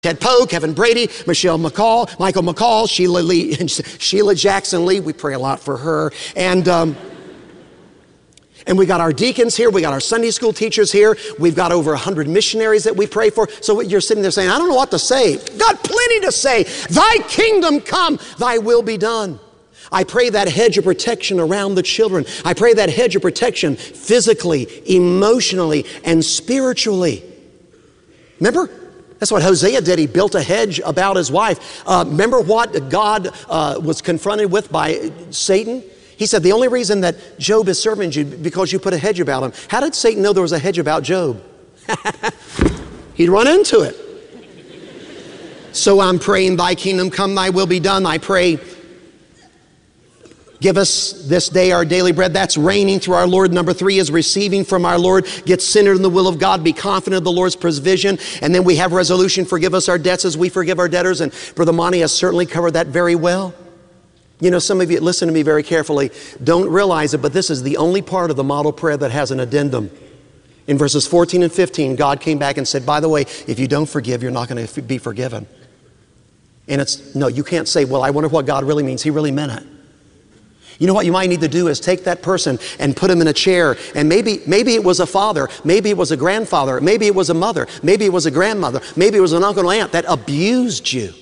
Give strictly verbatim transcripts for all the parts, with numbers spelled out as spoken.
Ted Poe, Kevin Brady, Michelle McCall, Michael McCall, Sheila Lee, Sheila Jackson Lee. We pray a lot for her. And um, and we got our deacons here. We got our Sunday school teachers here. We've got over one hundred missionaries that we pray for. So you're sitting there saying, I don't know what to say. Got plenty to say. Thy kingdom come, thy will be done. I pray that hedge of protection around the children. I pray that hedge of protection physically, emotionally, and spiritually. Remember? That's what Hosea did. He built a hedge about his wife. Uh, remember what God uh, was confronted with by Satan? He said, the only reason that Job is serving you because you put a hedge about him. How did Satan know there was a hedge about Job? He'd run into it. So I'm praying, thy kingdom come, thy will be done. I pray, give us this day our daily bread. That's reigning through our Lord. Number three is receiving from our Lord. Get centered in the will of God. Be confident of the Lord's provision. And then we have resolution. Forgive us our debts as we forgive our debtors. And Brother Monty has certainly covered that very well. You know, some of you, listen to me very carefully. Don't realize it, but this is the only part of the model prayer that has an addendum. In verses fourteen and fifteen, God came back and said, by the way, if you don't forgive, you're not going to be forgiven. And it's, no, you can't say, well, I wonder what God really means. He really meant it. You know what you might need to do is take that person and put him in a chair, and maybe, maybe it was a father, maybe it was a grandfather, maybe it was a mother, maybe it was a grandmother, maybe it was an uncle or aunt that abused you.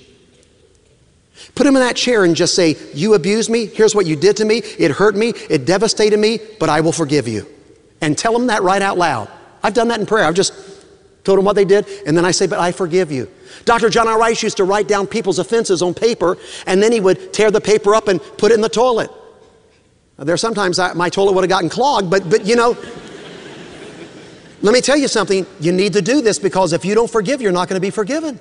Put him in that chair and just say, you abused me, here's what you did to me, it hurt me, it devastated me, but I will forgive you. And tell them that right out loud. I've done that in prayer. I've just told them what they did, and then I say, but I forgive you. Doctor John R. Rice used to write down people's offenses on paper, and then he would tear the paper up and put it in the toilet. There sometimes I, my toilet would have gotten clogged, but, but you know, let me tell you something. You need to do this because if you don't forgive, you're not going to be forgiven.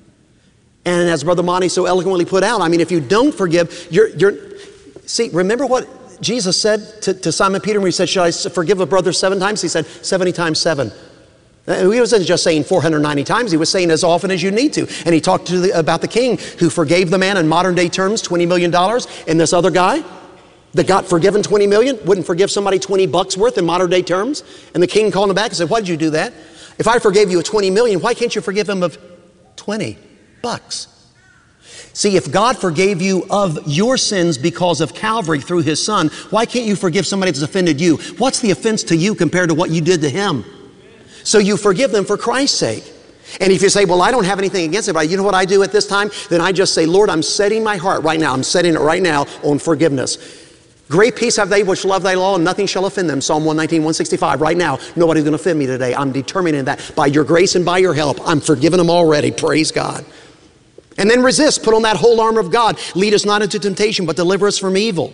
And as Brother Monty so eloquently put out, I mean, if you don't forgive, you're, you're, see, remember what Jesus said to, to Simon Peter when he said, should I forgive a brother seven times? He said, seventy times seven. He wasn't just saying four hundred ninety times. He was saying as often as you need to. And he talked to the, about the king who forgave the man in modern day terms, twenty million dollars, and this other guy that got forgiven twenty million, wouldn't forgive somebody twenty bucks worth in modern day terms. And the king called him back and said, why did you do that? If I forgave you a twenty million, why can't you forgive him of twenty bucks? See, if God forgave you of your sins because of Calvary through his son, why can't you forgive somebody that's offended you? What's the offense to you compared to what you did to him? So you forgive them for Christ's sake. And if you say, well, I don't have anything against it, you know what I do at this time? Then I just say, Lord, I'm setting my heart right now. I'm setting it right now on forgiveness. Great peace have they which love thy law, and nothing shall offend them. Psalm one nineteen, one sixty-five. Right now, nobody's going to offend me today. I'm determining that by your grace and by your help, I'm forgiven them already. Praise God. And then resist. Put on that whole armor of God. Lead us not into temptation, but deliver us from evil.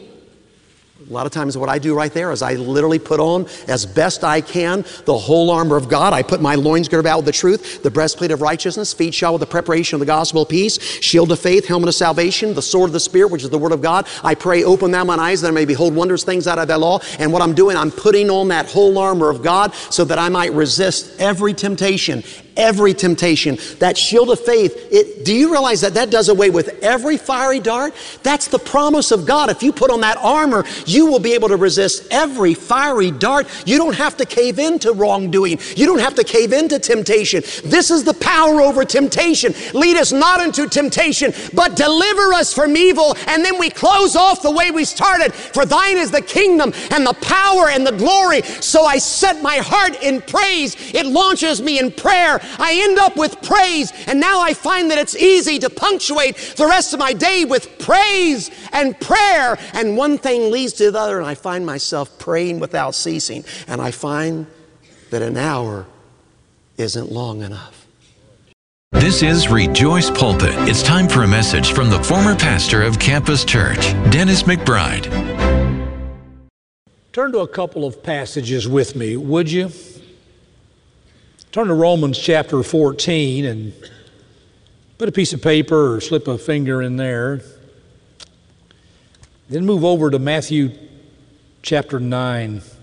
A lot of times what I do right there is I literally put on as best I can the whole armor of God. I put my loins girded about with the truth, the breastplate of righteousness, feet shod with the preparation of the gospel of peace, shield of faith, helmet of salvation, the sword of the Spirit, which is the word of God. I pray, open thou mine eyes that I may behold wondrous things out of thy law. And what I'm doing, I'm putting on that whole armor of God so that I might resist every temptation. Every temptation. That shield of faith, it, do you realize that that does away with every fiery dart? That's the promise of God. If you put on that armor, you will be able to resist every fiery dart. You don't have to cave into wrongdoing. You don't have to cave into temptation. This is the power over temptation. Lead us not into temptation, but deliver us from evil. And then we close off the way we started. For thine is the kingdom and the power and the glory. So I set my heart in praise. It launches me in prayer. I end up with praise, and now I find that it's easy to punctuate the rest of my day with praise and prayer, and one thing leads to the other, and I find myself praying without ceasing, and I find that an hour isn't long enough. This is Rejoice Pulpit. It's time for a message from the former pastor of Campus Church, Dennis McBride. Turn to a couple of passages with me, would you? Turn to Romans chapter fourteen and put a piece of paper or slip a finger in there. Then move over to Matthew chapter nine.